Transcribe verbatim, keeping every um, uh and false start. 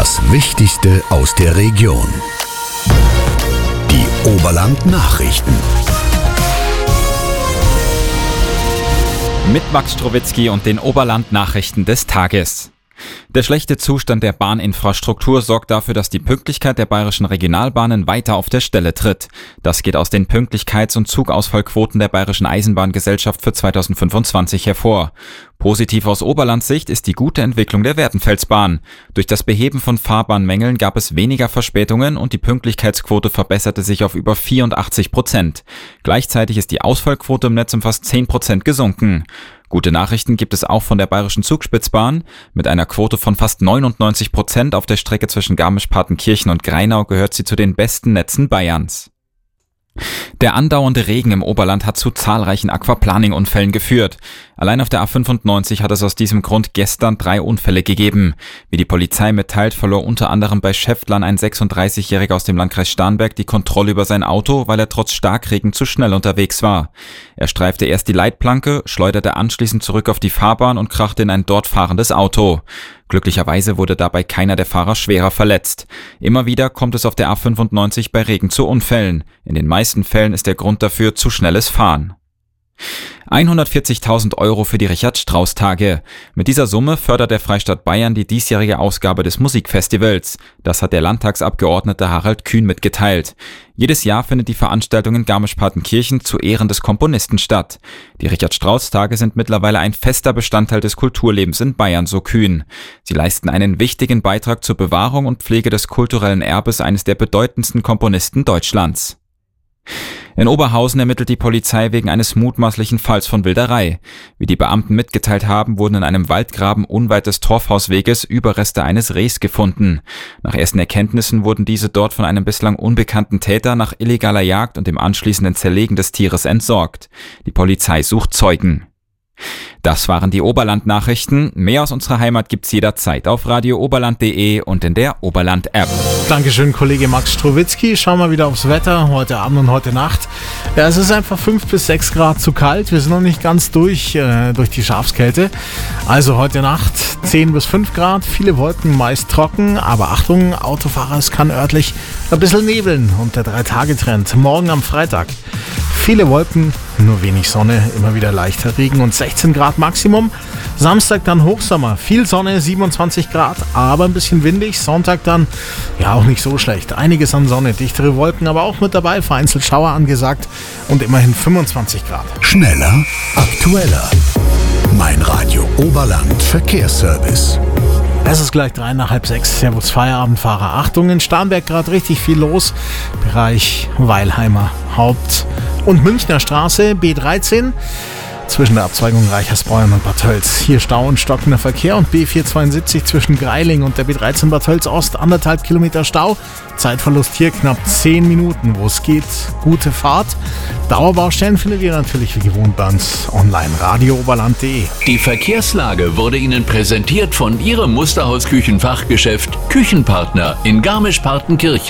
Das Wichtigste aus der Region. Die Oberland-Nachrichten. Mit Max Strowitzki und den Oberland-Nachrichten des Tages. Der schlechte Zustand der Bahninfrastruktur sorgt dafür, dass die Pünktlichkeit der bayerischen Regionalbahnen weiter auf der Stelle tritt. Das geht aus den Pünktlichkeits- und Zugausfallquoten der Bayerischen Eisenbahngesellschaft für zweitausendfünfundzwanzig hervor. Positiv aus Oberlandsicht ist die gute Entwicklung der Werdenfelsbahn. Durch das Beheben von Fahrbahnmängeln gab es weniger Verspätungen und die Pünktlichkeitsquote verbesserte sich auf über vierundachtzig Prozent. Gleichzeitig ist die Ausfallquote im Netz um fast zehn Prozent gesunken. Gute Nachrichten gibt es auch von der Bayerischen Zugspitzbahn. Mit einer Quote von fast neunundneunzig Prozent auf der Strecke zwischen Garmisch-Partenkirchen und Greinau gehört sie zu den besten Netzen Bayerns. Der andauernde Regen im Oberland hat zu zahlreichen Aquaplaning-Unfällen geführt. Allein auf der A fünfundneunzig hat es aus diesem Grund gestern drei Unfälle gegeben. Wie die Polizei mitteilt, verlor unter anderem bei Schäftlern ein sechsunddreißigjähriger aus dem Landkreis Starnberg die Kontrolle über sein Auto, weil er trotz Starkregen zu schnell unterwegs war. Er streifte erst die Leitplanke, schleuderte anschließend zurück auf die Fahrbahn und krachte in ein dort fahrendes Auto. Glücklicherweise wurde dabei keiner der Fahrer schwerer verletzt. Immer wieder kommt es auf der A fünfundneunzig bei Regen zu Unfällen. In den meisten Fällen ist der Grund dafür zu schnelles Fahren. hundertvierzigtausend Euro für die Richard-Strauss-Tage. Mit dieser Summe fördert der Freistaat Bayern die diesjährige Ausgabe des Musikfestivals. Das hat der Landtagsabgeordnete Harald Kühn mitgeteilt. Jedes Jahr findet die Veranstaltung in Garmisch-Partenkirchen zu Ehren des Komponisten statt. Die Richard-Strauss-Tage sind mittlerweile ein fester Bestandteil des Kulturlebens in Bayern, so Kühn. Sie leisten einen wichtigen Beitrag zur Bewahrung und Pflege des kulturellen Erbes eines der bedeutendsten Komponisten Deutschlands. In Oberhausen ermittelt die Polizei wegen eines mutmaßlichen Falls von Wilderei. Wie die Beamten mitgeteilt haben, wurden in einem Waldgraben unweit des Torfhausweges Überreste eines Rehs gefunden. Nach ersten Erkenntnissen wurden diese dort von einem bislang unbekannten Täter nach illegaler Jagd und dem anschließenden Zerlegen des Tieres entsorgt. Die Polizei sucht Zeugen. Das waren die Oberland-Nachrichten. Mehr aus unserer Heimat gibt's jederzeit auf radio oberland punkt de und in der Oberland-App. Dankeschön, Kollege Max Strowitzki. Schauen wir wieder aufs Wetter heute Abend und heute Nacht. Ja, es ist einfach fünf bis sechs Grad zu kalt. Wir sind noch nicht ganz durch, äh, durch die Schafskälte. Also heute Nacht zehn bis fünf Grad, viele Wolken, meist trocken. Aber Achtung, Autofahrer, es kann örtlich ein bisschen nebeln und der drei-Tage-Trend. Morgen am Freitag viele Wolken, nur wenig Sonne, immer wieder leichter Regen und sechzehn Grad Maximum. Samstag dann Hochsommer, viel Sonne, siebenundzwanzig Grad, aber ein bisschen windig. Sonntag dann, ja, auch nicht so schlecht. Einiges an Sonne, dichtere Wolken, aber auch mit dabei, vereinzelt Schauer angesagt und immerhin fünfundzwanzig Grad. Schneller, aktueller. Mein Radio Oberland Verkehrsservice. Es ist gleich drei nach halb sechs. Servus Feierabendfahrer. Achtung, in Starnberg gerade richtig viel los. Bereich Weilheimer Haupt- und Münchner Straße B dreizehn. Zwischen der Abzweigung Reichersbräuern und Bad Tölz. Hier Stau und stockender Verkehr und B vierhundertzweiundsiebzig zwischen Greiling und der B dreizehn Bad Tölz Ost. Anderthalb Kilometer Stau. Zeitverlust hier knapp zehn Minuten. Wo es geht, gute Fahrt. Dauerbaustellen findet ihr natürlich wie gewohnt bei uns online. radio oberland punkt de. Die Verkehrslage wurde Ihnen präsentiert von Ihrem Musterhaus Küchenfachgeschäft Küchenpartner in Garmisch-Partenkirchen.